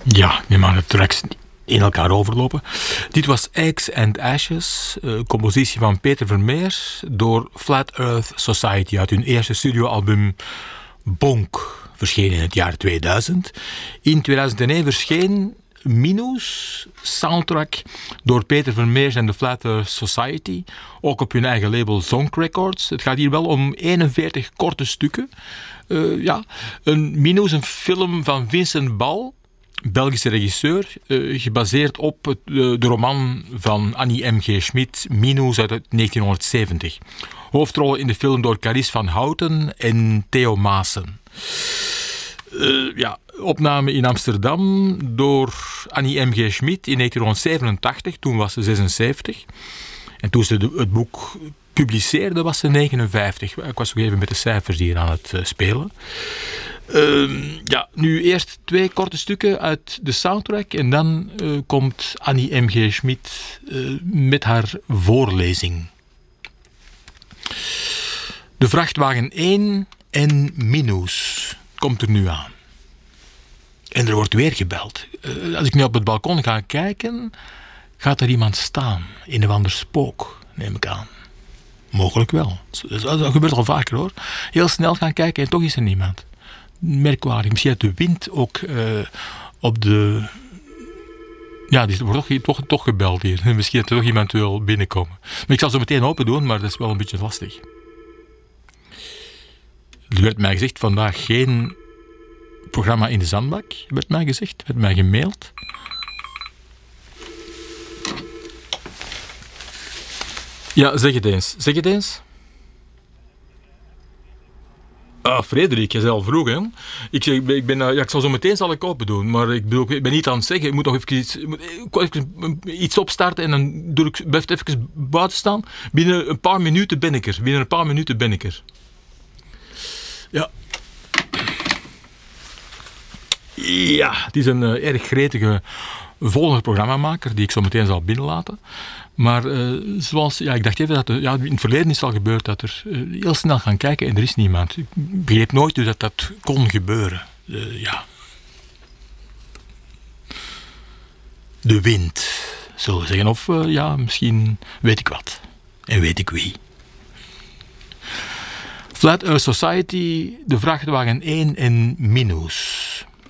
Ja, neem maar de tracks in elkaar overlopen. Dit was Eggs and Ashes, compositie van Peter Vermeer door Flat Earth Society uit hun eerste studioalbum Bonk, verscheen in het jaar 2000. In 2001 verscheen Minus, soundtrack door Peter Vermeer en de Flat Earth Society, ook op hun eigen label Zonk Records. Het gaat hier wel om 41 korte stukken. Een Minus, een film van Vincent Bal, Belgische regisseur, gebaseerd op de roman van Annie M.G. Schmid, Minus uit 1970. Hoofdrollen in de film door Carice van Houten en Theo Maassen. Opname in Amsterdam door Annie M.G. Schmid in 1987, toen was ze 76. En toen ze het boek publiceerde was ze 59. Ik was nog even met de cijfers hier aan het spelen. Nu eerst 2 korte stukken uit de soundtrack en dan komt Annie M.G. Schmid met haar voorlezing. De vrachtwagen 1 en Minus komt er nu aan. En er wordt weer gebeld. Als ik nu op het balkon ga kijken, gaat er iemand staan. Een of ander spook, neem ik aan. Mogelijk wel. Dat gebeurt al vaker hoor. Heel snel gaan kijken en toch is er niemand. Merkwaardig. Misschien dat de wind ook op de... Ja, er wordt toch gebeld hier. Misschien dat er toch iemand wil binnenkomen. Maar ik zal zo meteen open doen, maar dat is wel een beetje lastig. Er werd mij gezegd, vandaag geen programma in de zandbak. Werd mij gezegd, werd mij gemaild. Ja, zeg het eens. Ah, Frederik, je zei al vroeg, hè? Ik zal zo meteen open doen, maar ik ben niet aan het zeggen. Ik moet nog even iets opstarten en dan blijf ik even buiten staan. Binnen een paar minuten ben ik er. Ja. Ja, het is een erg gretige volgende programmamaker die ik zo meteen zal binnenlaten. Maar ik dacht even dat in het verleden is al gebeurd dat er heel snel gaan kijken en er is niemand. Ik begreep nooit hoe dat kon gebeuren. De wind, zullen we zeggen. Of misschien weet ik wat. En weet ik wie. Flat Earth Society, de vrachtwagen 1 en Minus.